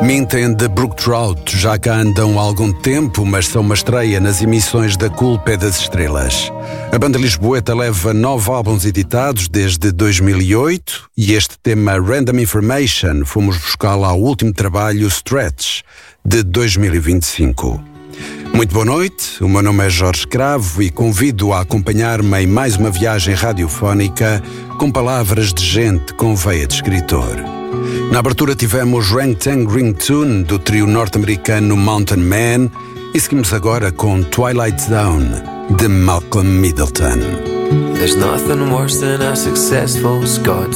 Mint and the Brook Trout já cá andam há algum tempo, mas são uma estreia nas emissões da Culpa das Estrelas. A banda lisboeta leva 9 álbuns editados desde 2008 e este tema Random Information fomos buscá-lo ao último trabalho Stretch, de 2025. Muito boa noite, o meu nome é Jorge Cravo e convido a acompanhar-me em mais uma viagem radiofónica com palavras de gente com veia de escritor. Na abertura tivemos Rangtang Ringtune do trio norte-americano Mountain Man e seguimos agora com Twilight Zone de Malcolm Middleton. There's nothing worse than a successful Scot